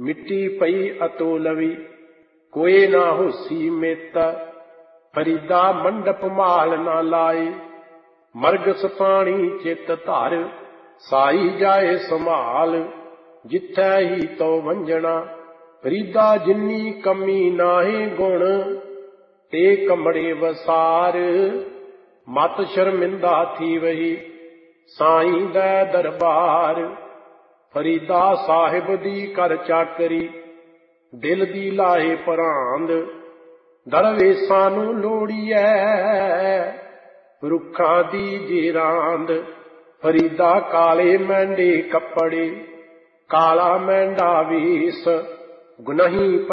मिट्टी पई अतोलवी, कोई ना होसी मेत। फरीदा मंडप माल ना लाए, मरगस पानी चित धर। साई जाए संभाल, जिथै ही तो वंजना। फरीदा जिन्नी कमी नाहे गुण, ते कमड़े वसार। मत शर्मिंदा थी वही, साईं दै दरबार। फरीदा साहिब दी कर चाकरी, दिल दी लाए परांद। दरवेसां नूं लोड़ीए, रुखां दी जेरांद। फरीदा काले मैंडे कपड़े, काला मैंडा वेस। गुनाही